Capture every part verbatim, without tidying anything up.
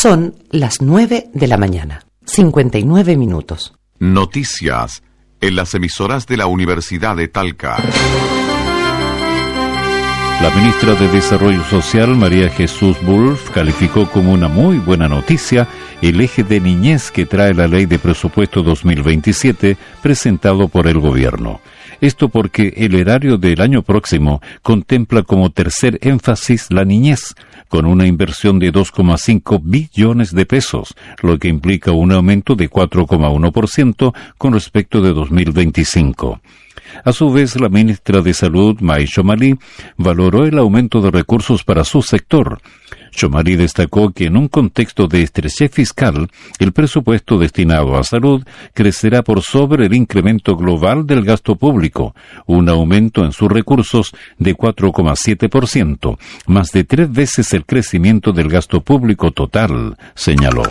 Son las nueve de la mañana, cincuenta y nueve minutos. Noticias en las emisoras de la Universidad de Talca. La ministra de Desarrollo Social, María Jesús Wolf, calificó como una muy buena noticia el eje de niñez que trae la Ley de Presupuesto dos mil veintisiete presentado por el Gobierno. Esto porque el erario del año próximo contempla como tercer énfasis la niñez, con una inversión de dos coma cinco billones de pesos, lo que implica un aumento de cuatro coma uno por ciento con respecto de dos mil veinticinco. A su vez, la ministra de Salud, May Chomali, valoró el aumento de recursos para su sector. Chomali destacó que en un contexto de estrechez fiscal, el presupuesto destinado a salud crecerá por sobre el incremento global del gasto público, un aumento en sus recursos de cuatro coma siete por ciento, más de tres veces el crecimiento del gasto público total, señaló.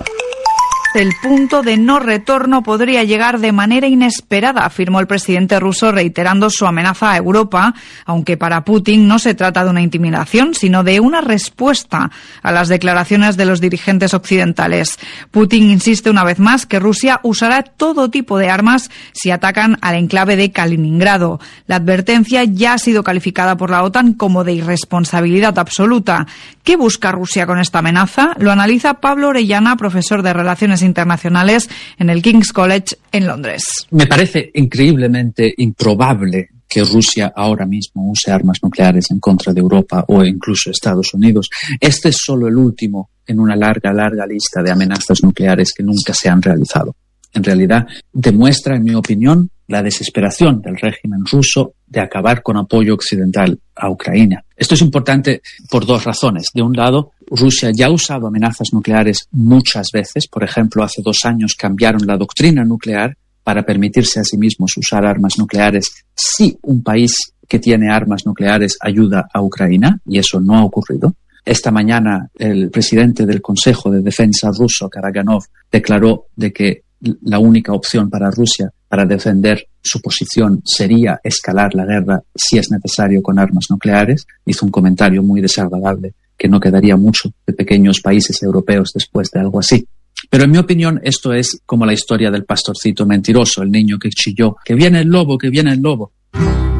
El punto de no retorno podría llegar de manera inesperada, afirmó el presidente ruso, reiterando su amenaza a Europa, aunque para Putin no se trata de una intimidación, sino de una respuesta a las declaraciones de los dirigentes occidentales. Putin insiste una vez más que Rusia usará todo tipo de armas si atacan al enclave de Kaliningrado. La advertencia ya ha sido calificada por la OTAN como de irresponsabilidad absoluta. ¿Qué busca Rusia con esta amenaza? Lo analiza Pablo Orellana, profesor de Relaciones Internacionales en el King's College en Londres. Me parece increíblemente improbable que Rusia ahora mismo use armas nucleares en contra de Europa o incluso Estados Unidos. Este es solo el último en una larga, larga lista de amenazas nucleares que nunca se han realizado. En realidad, demuestra, en mi opinión, la desesperación del régimen ruso de acabar con apoyo occidental a Ucrania. Esto es importante por dos razones. De un lado, Rusia ya ha usado amenazas nucleares muchas veces. Por ejemplo, hace dos años cambiaron la doctrina nuclear para permitirse a sí mismos usar armas nucleares si un país que tiene armas nucleares ayuda a Ucrania, y eso no ha ocurrido. Esta mañana, el presidente del Consejo de Defensa ruso, Karaganov, declaró de que la única opción para Rusia para defender su posición sería escalar la guerra si es necesario con armas nucleares. Hizo un comentario muy desagradable que no quedaría mucho de pequeños países europeos después de algo así. Pero en mi opinión esto es como la historia del pastorcito mentiroso, el niño que chilló, que viene el lobo, que viene el lobo.